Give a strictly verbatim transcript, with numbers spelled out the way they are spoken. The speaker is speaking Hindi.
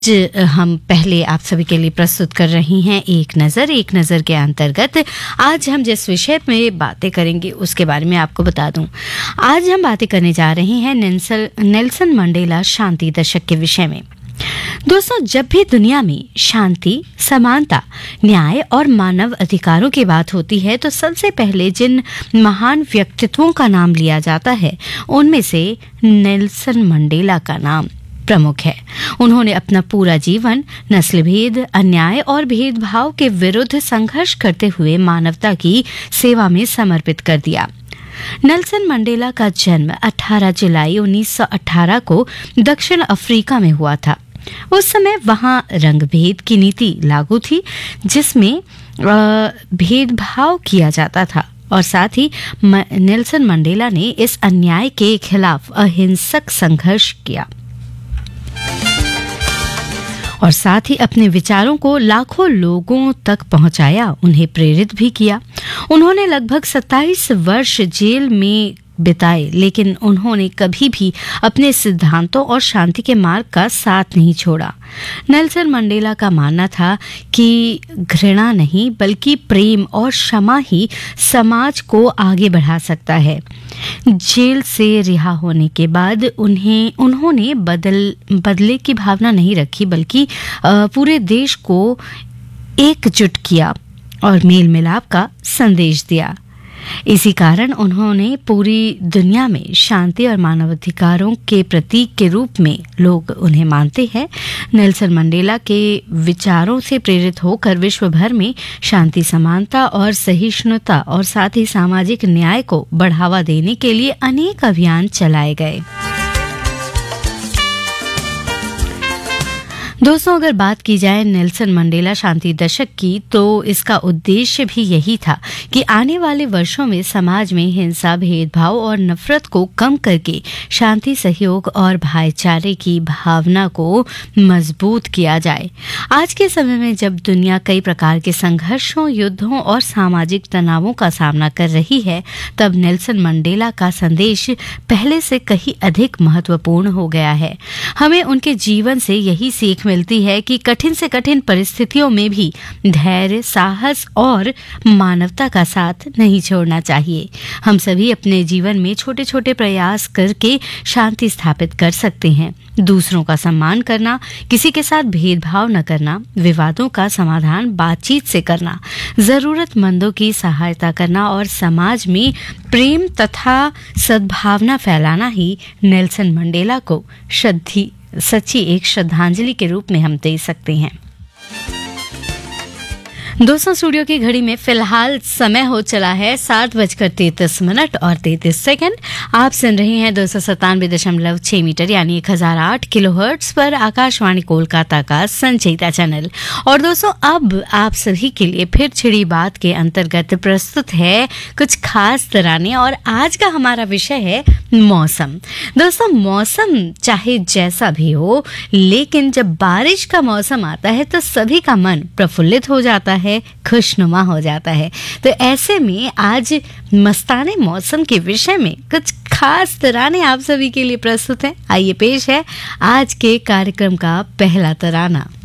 आज हम पहले आप सभी के लिए प्रस्तुत कर रही हैं एक नज़र एक नज़र के अंतर्गत आज हम जिस विषय में बातें करेंगे उसके बारे में आपको बता दूं। आज हम बातें करने जा रहे हैं नेल्सन नेल्सन मंडेला शांति दशक के विषय में। दोस्तों, जब भी दुनिया में शांति, समानता, न्याय और मानव अधिकारों की बात होती है तो सबसे पहले जिन महान व्यक्तित्वों का नाम लिया जाता है उनमें से नेल्सन मंडेला का नाम प्रमुख है। उन्होंने अपना पूरा जीवन नस्लभेद, अन्याय और भेदभाव के विरुद्ध संघर्ष करते हुए मानवता की सेवा में समर्पित कर दिया। नेल्सन मंडेला का जन्म अठारह जुलाई उन्नीस सौ अठारह को दक्षिण अफ्रीका में हुआ था। उस समय वहां रंगभेद की नीति लागू थी, जिसमें भेदभाव किया जाता था और साथ ही नेल्सन मंडेला ने इस अन्याय के खिलाफ अहिंसक संघर्ष किया और साथ ही अपने विचारों को लाखों लोगों तक पहुंचाया, उन्हें प्रेरित भी किया। उन्होंने लगभग सत्ताईस वर्ष जेल में बिताए, लेकिन उन्होंने कभी भी अपने सिद्धांतों और शांति के मार्ग का साथ नहीं छोड़ा। नेल्सन मंडेला का मानना था कि घृणा नहीं बल्कि प्रेम और क्षमा ही समाज को आगे बढ़ा सकता है। जेल से रिहा होने के बाद उन्हें उन्होंने बदल बदले की भावना नहीं रखी, बल्कि पूरे देश को एकजुट किया और मेल मिलाप का संदेश दिया। इसी कारण उन्होंने पूरी दुनिया में शांति और मानवाधिकारों के प्रतीक के रूप में लोग उन्हें मानते हैं। नेल्सन मंडेला के विचारों से प्रेरित होकर विश्व भर में शांति, समानता और सहिष्णुता और साथ ही सामाजिक न्याय को बढ़ावा देने के लिए अनेक अभियान चलाए गए। दोस्तों, अगर बात की जाए नेल्सन मंडेला शांति दशक की तो इसका उद्देश्य भी यही था कि आने वाले वर्षों में समाज में हिंसा, भेदभाव और नफरत को कम करके शांति, सहयोग और भाईचारे की भावना को मजबूत किया जाए। आज के समय में जब दुनिया कई प्रकार के संघर्षों, युद्धों और सामाजिक तनावों का सामना कर रही है, तब नेल्सन मंडेला का संदेश पहले से कहीं अधिक महत्वपूर्ण हो गया है। हमें उनके जीवन से यही सीख मिलती है कि कठिन से कठिन परिस्थितियों में भी धैर्य, साहस और मानवता का साथ नहीं छोड़ना चाहिए। हम सभी अपने जीवन में छोटे छोटे प्रयास करके शांति स्थापित कर सकते हैं। दूसरों का सम्मान करना, किसी के साथ भेदभाव न करना, विवादों का समाधान बातचीत से करना, जरूरतमंदों की सहायता करना और समाज में प्रेम तथा सद्भावना फैलाना ही नेल्सन मंडेला को श्रद्धि सच्ची एक श्रद्धांजलि के रूप में हम दे सकते हैं। दोस्तों, स्टूडियो की घड़ी में फिलहाल समय हो चला है सात बजकर तैतीस मिनट और तैतीस सेकंड। आप सुन रहे हैं दो सौ सत्तानवे दशमलव छह मीटर यानी एक हजार आठ किलो हर्ट्ज पर आकाशवाणी कोलकाता का संचयिता चैनल। और दोस्तों, अब आप सभी के लिए फिर छिड़ी बात के अंतर्गत प्रस्तुत है कुछ खास तराने और आज का हमारा विषय है मौसम। दोस्तों, मौसम चाहे जैसा भी हो, लेकिन जब बारिश का मौसम आता है तो सभी का मन प्रफुल्लित हो जाता है, खुशनुमा हो जाता है। तो ऐसे में आज मस्ताने मौसम के विषय में कुछ खास तराने आप सभी के लिए प्रस्तुत हैं। आइए पेश है आज के कार्यक्रम का पहला तराना।